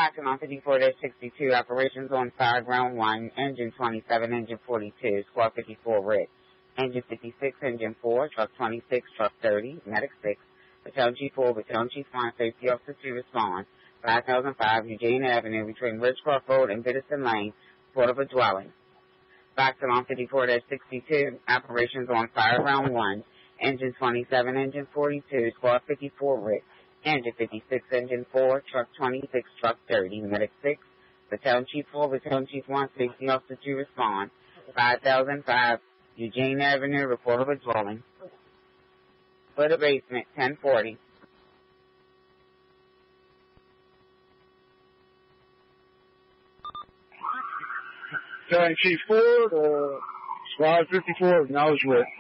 Baton on 54-62, operations on fire, ground 1, engine 27, engine 42, squad 54 red, engine 56, engine 4, truck 26, truck 30, medic 6, battalion G4, battalion G5, safety officer to respond, 5005 Eugene Avenue between Ridgecroft Road and Biddiston Lane, report of a dwelling. Baton on 54-62, operations on fire, ground 1, engine 27, engine 42, squad 54 red, engine 56, engine 4, truck 26, truck 30, medic 6, battalion chief 4, battalion chief 1, safety officer to respond, 5005 Eugene Avenue, report of a dwelling. For the basement, 1040. Battalion Chief 4, Squad 54, acknowledge red.